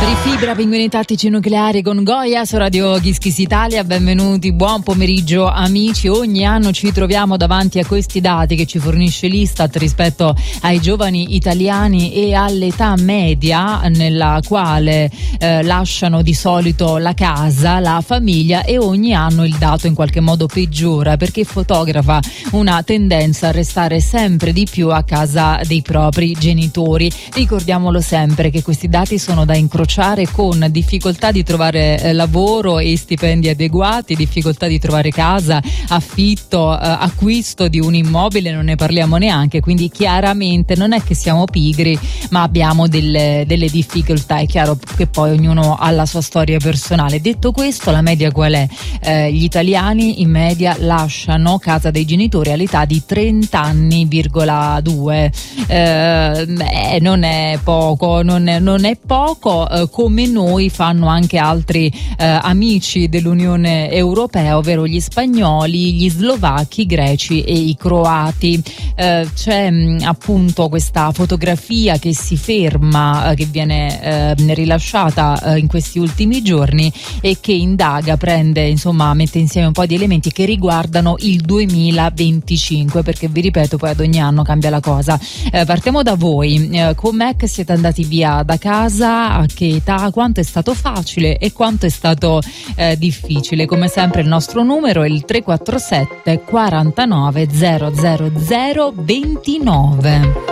Fibra, Pinguini Tattici Nucleari con Goya su Radio Kiss Kiss Italia. Benvenuti, buon pomeriggio amici. Ogni anno ci troviamo davanti a questi dati che ci fornisce l'Istat rispetto ai giovani italiani e all'età media nella quale lasciano di solito la casa, la famiglia, e ogni anno il dato in qualche modo peggiora perché fotografa una tendenza a restare sempre di più a casa dei propri genitori. Ricordiamolo sempre che questi dati sono da incrociare con difficoltà di trovare lavoro e stipendi adeguati, difficoltà di trovare casa, affitto, acquisto di un immobile, non ne parliamo neanche, quindi chiaramente non è che siamo pigri, ma abbiamo delle difficoltà. È chiaro che poi ognuno ha la sua storia personale. Detto questo, la media qual è? Gli italiani in media lasciano casa dei genitori all'età di 30 anni,2. Non è poco, non è poco. Come noi fanno anche altri amici dell'Unione Europea, ovvero gli spagnoli, gli slovacchi, i greci e i croati. C'è appunto questa fotografia che si ferma, che viene rilasciata in questi ultimi giorni e che indaga, mette insieme un po' di elementi che riguardano il 2025, perché vi ripeto, poi ad ogni anno cambia la cosa. Partiamo da voi, com'è che siete andati via da casa, a che età, quanto è stato facile e quanto è stato difficile? Come sempre il nostro numero è il 347 49 000 29.